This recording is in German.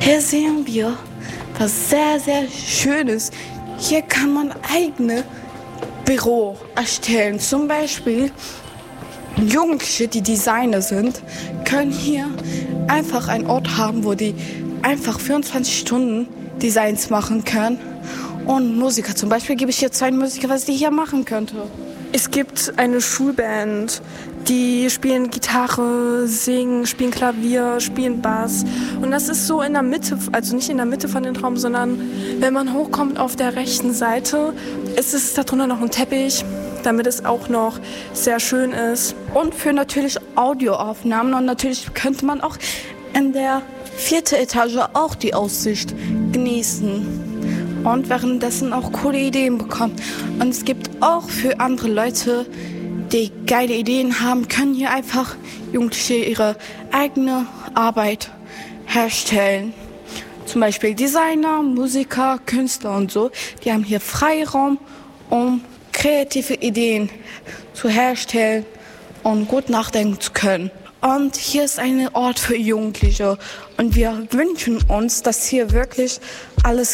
Hier sehen wir was sehr, sehr Schönes. Hier kann man eigene Büro erstellen. Zum Beispiel Jugendliche, die Designer sind, können hier einfach einen Ort haben, wo die einfach 24 Stunden Designs machen können. Und Musiker, zum Beispiel gebe ich hier 2 Musiker, was die hier machen könnte. Es gibt eine Schulband, die spielen Gitarre, singen, spielen Klavier, spielen Bass. Und das ist so in der Mitte, also nicht in der Mitte von dem Raum, sondern wenn man hochkommt auf der rechten Seite, ist es darunter noch ein Teppich, damit es auch noch sehr schön ist. Und für natürlich Audioaufnahmen. Und natürlich könnte man auch in der 4. Etage auch die Aussicht genießen. Und währenddessen auch coole Ideen bekommen. Und es gibt auch für andere Leute, die geile Ideen haben, können hier einfach Jugendliche ihre eigene Arbeit herstellen. Zum Beispiel Designer, Musiker, Künstler und so. Die haben hier Freiraum, um kreative Ideen zu herstellen und gut nachdenken zu können. Und hier ist ein Ort für Jugendliche. Und wir wünschen uns, dass hier wirklich alles